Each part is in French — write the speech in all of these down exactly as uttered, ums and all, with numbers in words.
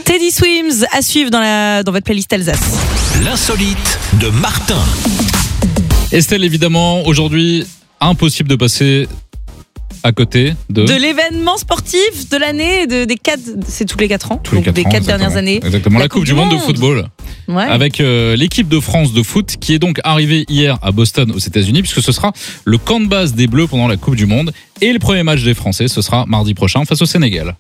Teddy Swims à suivre dans, la, dans votre playlist Alsace. L'insolite de Martin. Estelle, évidemment, aujourd'hui, impossible de passer à côté de... De l'événement sportif de l'année, de, des quatre, c'est tous les quatre ans, Tous les donc quatre des ans, quatre exactement. dernières années. Exactement, la, la coupe, coupe du monde, monde de football. Ouais. Avec euh, l'équipe de France de foot qui est donc arrivée hier à Boston aux États-Unis, puisque ce sera le camp de base des Bleus pendant la Coupe du Monde. Et le premier match des Français, ce sera mardi prochain face au Sénégal.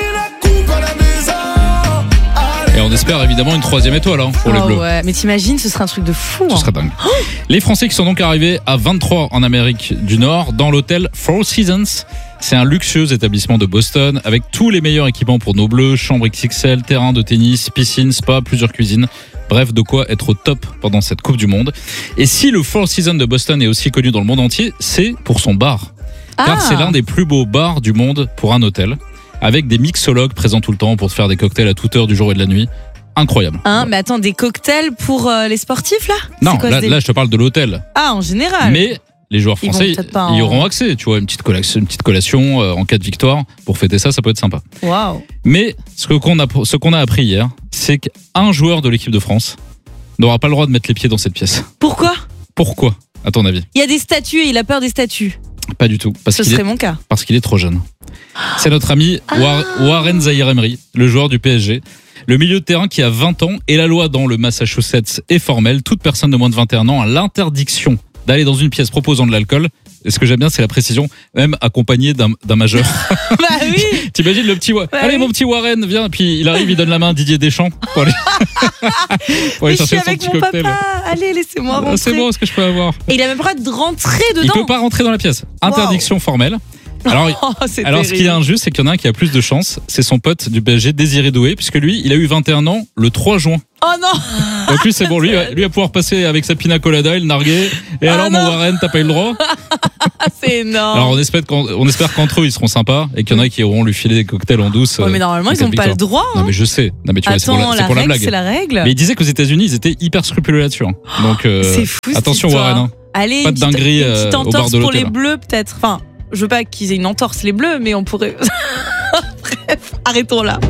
Et on espère évidemment une troisième étoile hein, pour oh les Bleus. Ouais. Mais t'imagines, ce serait un truc de fou. Ce hein. serait dingue. Oh les Français qui sont donc arrivés à vingt-trois en Amérique du Nord dans l'hôtel Four Seasons. C'est un luxueux établissement de Boston avec tous les meilleurs équipements pour nos Bleus, chambre X X L, terrain de tennis, piscine, spa, plusieurs cuisines. Bref, de quoi être au top pendant cette Coupe du Monde. Et si le Four Seasons de Boston est aussi connu dans le monde entier, c'est pour son bar. Ah. Car c'est l'un des plus beaux bars du monde pour un hôtel, avec des mixologues présents tout le temps pour te faire des cocktails à toute heure du jour et de la nuit. Incroyable. Hein, mais attends, des cocktails pour euh, les sportifs là Non, quoi, là, des... là je te parle de l'hôtel. Ah, en général. Mais les joueurs français, ils, ils en... auront accès, tu vois, une petite collation, une petite collation euh, en cas de victoire pour fêter ça, ça peut être sympa. Waouh. Mais ce que qu'on a, ce qu'on a appris hier, c'est qu'un joueur de l'équipe de France n'aura pas le droit de mettre les pieds dans cette pièce. Pourquoi ? Pourquoi, à ton avis ? Il y a des statues et il a peur des statues. Pas du tout. Parce Ce qu'il serait est, mon cas. Parce qu'il est trop jeune. C'est notre ami ah. Warren Zaïre-Emery, le joueur du P S G. Le milieu de terrain qui a vingt ans et la loi dans le Massachusetts est formelle. Toute personne de moins de vingt et un ans a l'interdiction d'aller dans une pièce proposant de l'alcool. Et ce que j'aime bien, c'est la précision, même accompagné d'un, d'un majeur. Bah oui. T'imagines le petit, bah allez oui. mon petit Warren, viens. Puis il arrive, il donne la main à Didier Deschamps pour aller, pour aller chercher son petit mon cocktail. Papa. Allez, laissez-moi rentrer. Ah, c'est bon, est-ce que je peux avoir ? Et il a même pas le droit de rentrer dedans. Il peut pas rentrer dans la pièce. Interdiction wow. formelle. Alors, oh, alors ce qui est injuste, c'est qu'il y en a un qui a plus de chance. C'est son pote du P S G, Désiré Doué, puisque lui, il a eu vingt et un ans le trois juin. Oh non. En plus, c'est bon, lui, lui va pouvoir passer avec sa pina colada, il narguer. Et oh alors, non. mon Warren, t'as pas eu le droit ? C'est énorme. Alors, on espère, on espère qu'entre eux, ils seront sympas et qu'il y en a qui auront lui filer des cocktails en douce. Ouais, mais normalement, ils n'ont pas le droit. Hein. Non, mais je sais. Non, mais tu Attends, vois, c'est pour la, c'est la pour règle, la blague. C'est la règle. Mais il disait qu'aux États-Unis, ils étaient hyper scrupuleux là-dessus. Hein. Donc, euh, c'est fou, attention, Warren. Hein. Allez, pas de dinguerie une petite euh, au bar de l'hôtel. pour les Bleus, peut-être. Enfin, je veux pas qu'ils aient une entorse, les Bleus, mais on pourrait. Bref, arrêtons là.